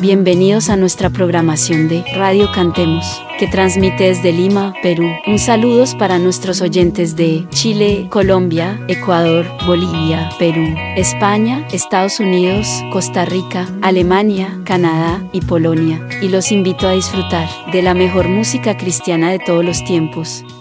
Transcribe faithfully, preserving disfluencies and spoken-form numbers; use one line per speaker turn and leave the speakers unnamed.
Bienvenidos a nuestra programación de Radio Cantemos, que transmite desde Lima, Perú. Un saludo para nuestros oyentes de Chile, Colombia, Ecuador, Bolivia, Perú, España, Estados Unidos, Costa Rica, Alemania, Canadá y Polonia. Y los invito a disfrutar de la mejor música cristiana de todos los tiempos.